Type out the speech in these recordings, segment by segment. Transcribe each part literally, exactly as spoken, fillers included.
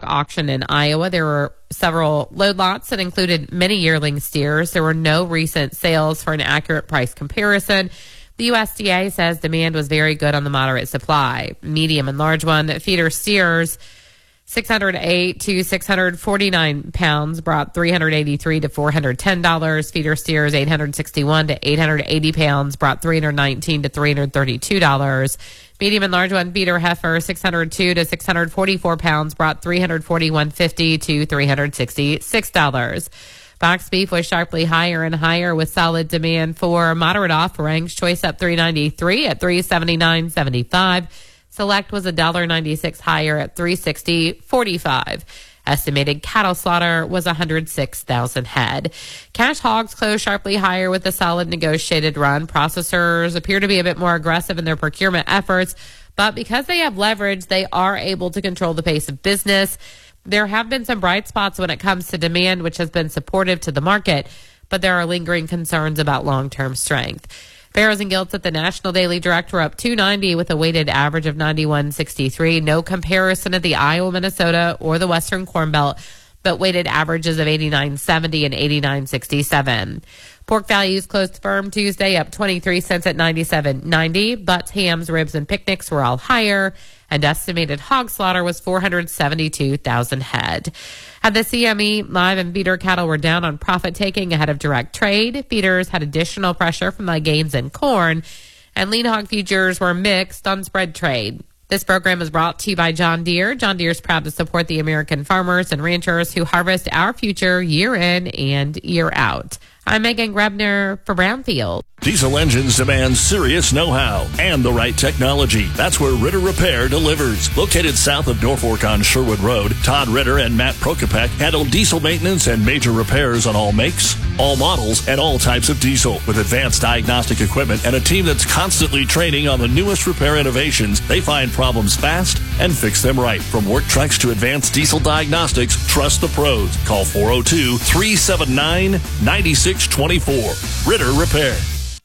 auction in Iowa. There were several load lots that included many yearling steers. There were no recent sales for an accurate price comparison. The U S D A says demand was very good on the moderate supply. Medium and large one feeder steers, six hundred eight to six hundred forty-nine pounds, brought three hundred eighty-three to four hundred ten dollars. Feeder steers, eight hundred sixty-one to eight hundred eighty pounds, brought three hundred nineteen to three hundred thirty-two dollars. Medium and large one feeder heifer, six hundred two to six hundred forty-four pounds, brought three hundred forty-one fifty to three hundred sixty-six dollars. Box beef was sharply higher and higher with solid demand for moderate offerings. Choice up three ninety-three at three seventy-nine seventy-five. Select was one dollar ninety-six higher at three sixty forty-five. Estimated cattle slaughter was one hundred six thousand head. Cash hogs closed sharply higher with a solid negotiated run. Processors appear to be a bit more aggressive in their procurement efforts, but because they have leverage, they are able to control the pace of business. There have been some bright spots when it comes to demand, which has been supportive to the market, but there are lingering concerns about long-term strength. Barrows and Gilts at the National Daily Direct were up two ninety with a weighted average of ninety-one sixty-three. No comparison to the Iowa, Minnesota, or the Western Corn Belt, but weighted averages of eighty-nine seventy and eighty-nine sixty-seven. Pork values closed firm Tuesday, up twenty-three cents at ninety-seven ninety. Butts, hams, ribs, and picnics were all higher, and estimated hog slaughter was four hundred seventy-two thousand head. At the C M E, live and feeder cattle were down on profit taking ahead of direct trade. Feeders had additional pressure from the gains in corn, and lean hog futures were mixed on spread trade. This program is brought to you by John Deere. John Deere is proud to support the American farmers and ranchers who harvest our future year in and year out. I'm Megan Grebner for Brownfield. Diesel engines demand serious know-how and the right technology. That's where Ritter Repair delivers. Located south of Norfolk on Sherwood Road, Todd Ritter and Matt Prokopek handle diesel maintenance and major repairs on all makes, all models, and all types of diesel. With advanced diagnostic equipment and a team that's constantly training on the newest repair innovations, they find problems fast and fix them right. From work trucks to advanced diesel diagnostics, trust the pros. Call four oh two, three seven nine, nine six two four. Ritter Repair.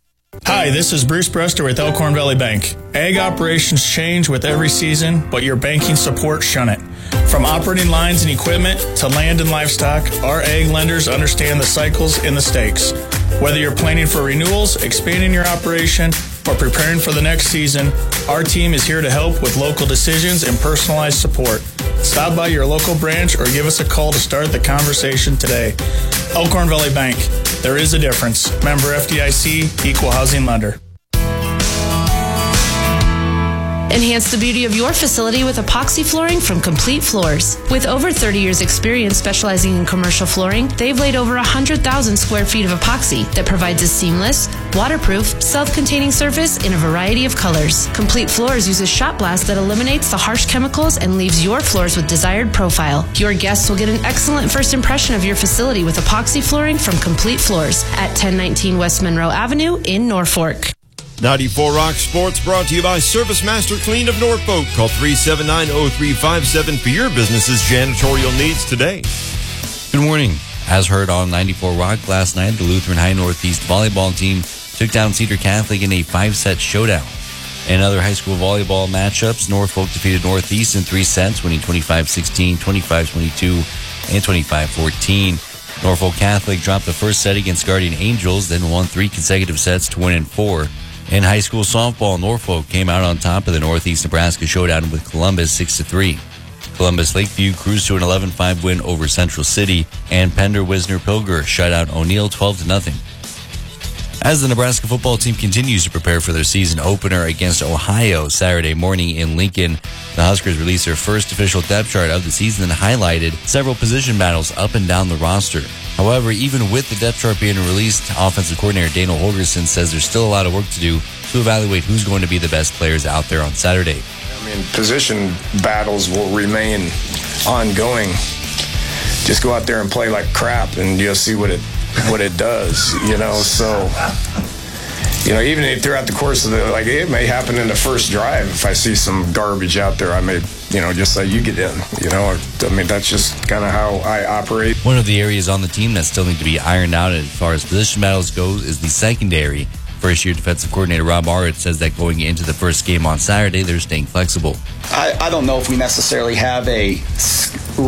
Hi, this is Bruce Brester with Elkhorn Valley Bank. Ag operations change with every season, but your banking support shouldn't. From operating lines and equipment to land and livestock, our ag lenders understand the cycles and the stakes. Whether you're planning for renewals, expanding your operation, or preparing for the next season, our team is here to help with local decisions and personalized support. Stop by your local branch or give us a call to start the conversation today. Elkhorn Valley Bank. There is a difference. Member F D I C, Equal Housing Lender. Enhance the beauty of your facility with epoxy flooring from Complete Floors. With over thirty years experience specializing in commercial flooring, they've laid over one hundred thousand square feet of epoxy that provides a seamless, waterproof, self-containing surface in a variety of colors. Complete Floors uses shot blast that eliminates the harsh chemicals and leaves your floors with desired profile. Your guests will get an excellent first impression of your facility with epoxy flooring from Complete Floors at ten nineteen West Monroe Avenue in Norfolk. ninety-four Rock Sports brought to you by Service Master Clean of Norfolk. Call three seven nine, oh three five seven for your business's janitorial needs today. Good morning. As heard on ninety-four Rock last night, the Lutheran High Northeast volleyball team took down Cedar Catholic in a five-set showdown. In other high school volleyball matchups, Norfolk defeated Northeast in three sets, winning twenty-five sixteen, twenty-five twenty-two, and twenty-five fourteen. Norfolk Catholic dropped the first set against Guardian Angels, then won three consecutive sets to win in four. In high school softball, Norfolk came out on top of the Northeast Nebraska showdown with Columbus six to three. Columbus Lakeview cruised to an eleven five win over Central City, and Pender Wisner Pilger shut out O'Neill twelve to nothing. As the Nebraska football team continues to prepare for their season opener against Ohio Saturday morning in Lincoln, the Huskers released their first official depth chart of the season and highlighted several position battles up and down the roster. However, even with the depth chart being released, offensive coordinator Daniel Holgerson says there's still a lot of work to do to evaluate who's going to be the best players out there on Saturday. I mean, position battles will remain ongoing. Just go out there and play like crap, and you'll see what it what it does, you know. So, you know, even throughout the course of the, like, it may happen in the first drive. If I see some garbage out there, I may, you know, just say, you get in, you know. I mean, that's just kind of how I operate. One of the areas on the team that still need to be ironed out as far as position battles goes is the secondary. First-year defensive coordinator Rob Arrett says that going into the first game on Saturday, they're staying flexible. I, I don't know if we necessarily have a